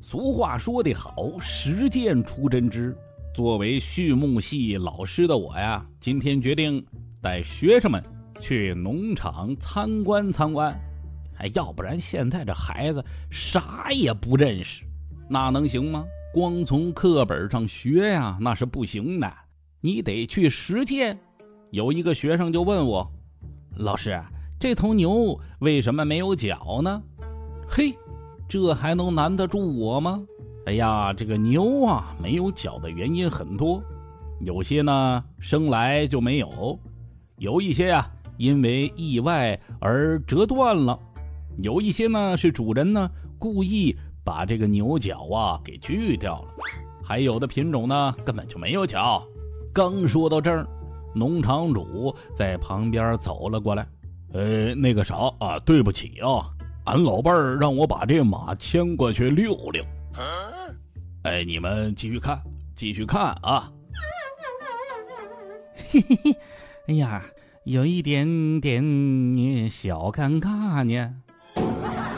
俗话说得好，实践出真知。作为畜牧系老师的我呀，今天决定带学生们去农场参观参观。要不然现在这孩子啥也不认识，那能行吗？光从课本上学呀，那是不行的，你得去实践。有一个学生就问我，老师，这头牛为什么没有角呢？嘿，这还能难得住我吗？哎呀，这个牛啊，没有角的原因很多，有些呢生来就没有，有一些呀因为意外而折断了，有一些呢是主人呢故意把这个牛角啊给锯掉了，还有的品种呢根本就没有角。刚说到这儿，农场主在旁边走了过来，那个啥啊，对不起啊，俺老伴儿让我把这马牵过去溜溜。你们继续看啊。嘿嘿嘿，哎呀，有一点点小尴尬呢。